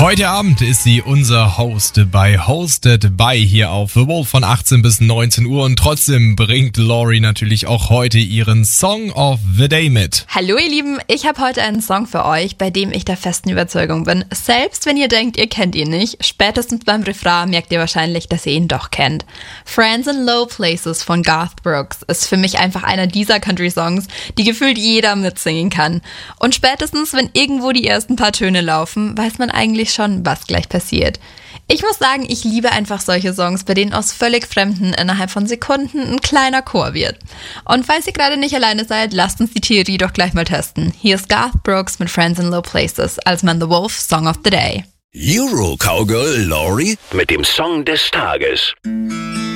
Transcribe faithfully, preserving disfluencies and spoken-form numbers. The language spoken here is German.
Heute Abend ist sie unser Host bei Hosted by hier auf The Wolf von achtzehn bis neunzehn Uhr und trotzdem bringt Lori natürlich auch heute ihren Song of the Day mit. Hallo ihr Lieben, ich habe heute einen Song für euch, bei dem ich der festen Überzeugung bin, selbst wenn ihr denkt, ihr kennt ihn nicht, spätestens beim Refrain merkt ihr wahrscheinlich, dass ihr ihn doch kennt. Friends in Low Places von Garth Brooks ist für mich einfach einer dieser Country-Songs, die gefühlt jeder mitsingen kann. Und spätestens, wenn irgendwo die ersten paar Töne laufen, weiß man eigentlich schon, was gleich passiert. Ich muss sagen, ich liebe einfach solche Songs, bei denen aus völlig Fremden innerhalb von Sekunden ein kleiner Chor wird. Und falls ihr gerade nicht alleine seid, lasst uns die Theorie doch gleich mal testen. Hier ist Garth Brooks mit Friends in Low Places als Man the Wolf Song of the Day. Euro Cowgirl Lori mit dem Song des Tages.